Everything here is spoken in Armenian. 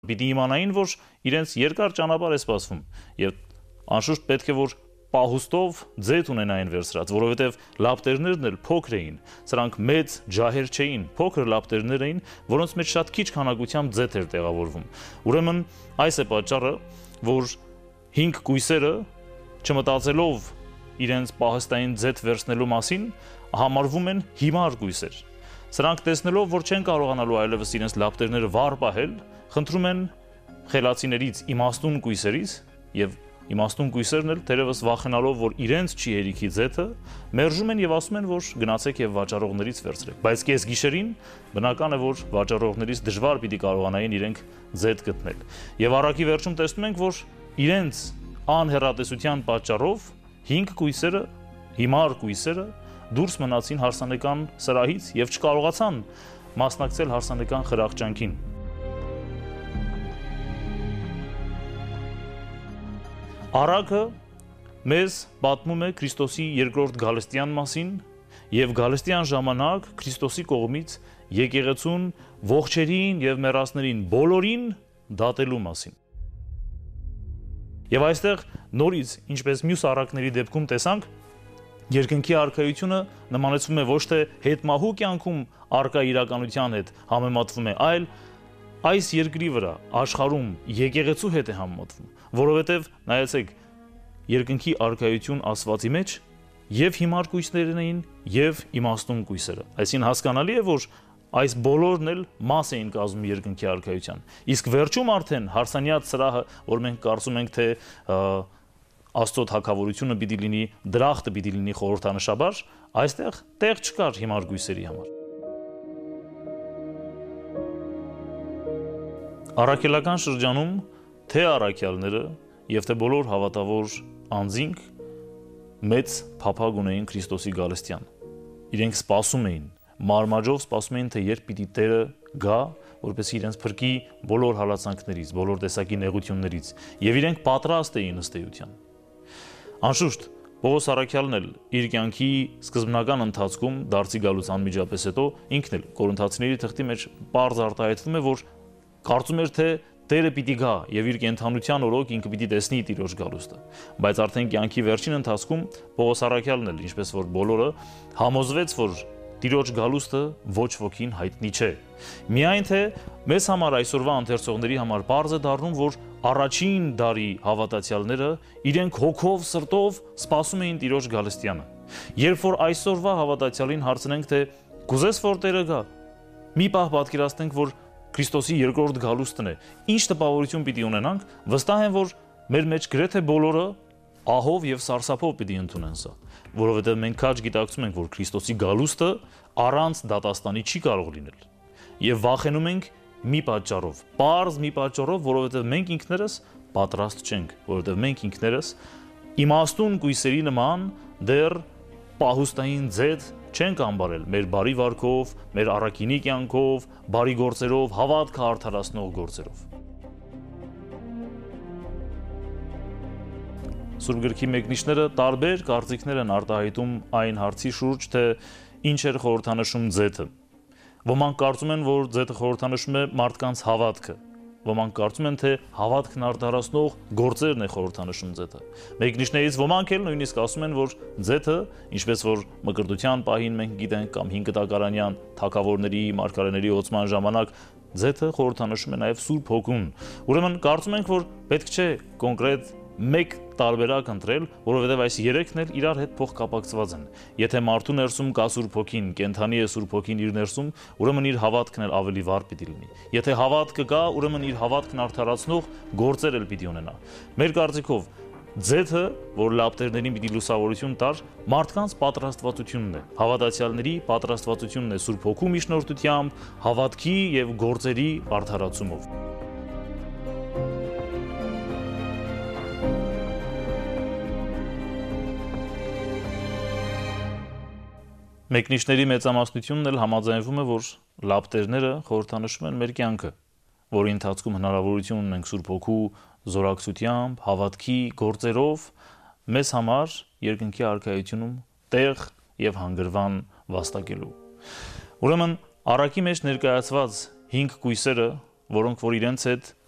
Պիտի իմանային, որ իրենց երկար ճանապարհ է սպասվում եւ անշուշտ պետք է որ պահուստով ձեթ ունենային վերցրած, որովհետեւ լապտերներն էլ փոքր էին, սրանք մեծ ջահեր չէին, փոքր լապտերներ էին, որոնց մեջ շատ քիչ քանակությամբ ձեթ էր տեղավորվում։ Ուրեմն այս է պատճառը, որ 5 կույսերը չմտածելով իրենց պահստային ձեթ վերցնելու մասին համարվում են հիմար կույսեր։ Սրանք տեսնելով, որ չեն կարողանալու այլևս իրենց լապտերները վառ պահել, խնդրում են խելացիներից իմաստուն կույսերից եւ իմաստուն կույսերն էլ թերևս վախենալով, որ իրենց չի հերիքի ձեթը, մերժում են եւ ասում են, որ գնացեք եւ վաճառողներից վերցրեք։ Բայց կես գիշերին բնական է, որ վաճառողներից դժվար պիտի կարողանային իրենք ձեթ գտնել։ Եվ առակի վերջում տեսնում ենք, որ իրենց անհեռատեսության պատճառով 5 կույսերը, հիմար կույսերը դուրս մնացին հարսանեկան սրահից եւ չկարողացան մասնակցել հարսանեկան խրախճանքին։ Առակը մեզ պատմում է Քրիստոսի երկրորդ գալստյան մասին եւ գալստյան ժամանակ Քրիստոսի կողմից եկեղեցուն ողջերին եւ մեռածներին բոլորին դատելու մասին։ Եվ այստեղ նորից, ինչպես մյուս առակների դեպքում տեսանք, երկնքի արքայությունը նմանեցվում է ոչ թե հետմահու կյանքում առկա իրականության հետ համեմատվում է, այլ այս երկրի վրա աշխարհում եկեղեցու հետ է համեմատվում, որովհետև նայեցեք երկնքի արքայություն ասվածի մեջ եւ հիմար կույսերն էին եւ իմաստուն կույսերը։ Այսինքն հասկանալի է, որ այս բոլորն էլ մաս էին կազմում երկնքի արքայության։ Իսկ վերջում արդեն հարսանյաց սրահը, որ մենք կարծում ենք, թե Աստծո թագավորությունը պիտի լինի, դրախտը պիտի լինի խորհրդանշաբար, այստեղ տեղ չկար հիմար գույսերի համար։ Առաքելական շրջանում թե առաքյալները եւ թե բոլոր հավատավոր անձինք մեծ փափագ ունեին Քրիստոսի գալստյան։ Իրենք սպասում էին, մարմաճով սպասում էին, թե երբ պիտի Տերը գա, որպեսզի իրենց փրկի բոլոր հալածանքներից, բոլոր տեսակի նեղություններից, եւ իրենք պատրաստ էին ըստ էության։ Անշուշտ Պողոս առաքյալն էլ իր կյանքի սկզբնական ընթացքում դարձի գալուց անմիջապես հետո ինքն էլ Կորինթացիների թղթի մեջ պարզ արտահայտվում է, որ կարծում էր, թե Տերը պիտի գա եւ իր կենթանության օրոք ինքը պիտի տեսնի Տիրոջ գալուստը, բայց արդեն կյանքի վերջին ընթացքում Պողոս առաքյալն էլ, ինչպես որ բոլորը, համոզվեց, որ Տիրոջ գալուստը ոչ ոքին հայտնի չէ։ Միայն թե մեզ համար այսօրվա ընթերցողների համար պարզ է դառնում, որ առաջին դարի հավատացյալները իրենք հոգով, սրտով սպասում էին Տիրոջ գալստյանը։ Երբ որ այսօրվա հավատացյալին հարցնենք, թե կուզես որ Տերը գա, մի պահ պատկերացնենք, որ Քրիստոսի երկրորդ գալուստն է, ինչ տպավորություն պիտի ունենանք, վստահ եմ, որ մեր մեջ գրեթե բոլորը ահով եւ սարսափով պիտի ընդունեն սա, որովհետեւ մենք քաջ գիտակցում ենք, որ Քրիստոսի գալուստը առանց դատաստանի չի կարող լինել։ Եվ վախենում ենք մի պատճառով, պարզ մի պատճառով, որովհետեւ մենք ինքներս պատրաստ չենք, որովհետեւ մենք ինքներս իմաստուն կույսերի նման դեռ պահուստային ձեթ չենք ամբարել մեր բարի վարքով, մեր առաքինի կյանքով, բարի գործերով, հավատքը արդարացնող գործերով։ Սուրբ գրքի մեկնիչները տարբեր կարծիքներ են արտահայտում այն հարցի շուրջ, թե ինչ էր խորհրդանշում ձեթը։ Ոմանք կարծում են, որ ձեթը խորհրդանշում է մարդկանց հավատքը։ Ոմանք կարծում են, թե հավատքն արդարացնող գործերն է խորհրդանշում ձեթը։ Մեկնիչներից ոմանք էլ նույնիսկ ասում են, որ ձեթը, ինչպես որ մկրտության պահին մենք գիտենք կամ 5 տակարանյան թագավորների, մարգարեների ոցման ժամանակ ձեթը խորհրդանշում է նաև Սուրբ Հոգուն։ Ուրեմն կարծում ենք, որ պետք չէ կոնկրետ մեկ տարբերակ ընտրել, որովհետև այս երեքն էլ իրար հետ փոխկապակցված են։ Եթե մարդու ներսում կա Սուրբ Հոգին, կենթանի է Սուրբ Հոգին իր ներսում, ուրեմն իր հավատքն էլ ավելի վառ պիտի լինի։ Եթե հավատքը կա, ուրեմն իր հավատքն արդարացնող գործեր էլ պիտի ունենա։ Մեր կարծիքով ձեթը, որ լապտերներին պիտի լուսավորություն տար, մարդկանց պատրաստվածությունն է, հավատացյալների պատրաստվածությունն է Սուրբ Հոգու միջնորդությամբ, հավատքի եւ գործերի արդարացումով։ Մեկնիչների մեծամասնությունն էլ համաձայնվում է, որ լապտերները խորհրդանշում են մեր կյանքը, որի ընթացքում հնարավորություն ունենք Սուրբ Հոգու զորակցությամբ, հավատքի գործերով մեզ համար երկնքի արքայությունում տեղ եւ հանգրվան վաստակելու։ Ուրեմն առակի մեջ ներկայացված 5 կույսերը, որոնք որ իրենց հետ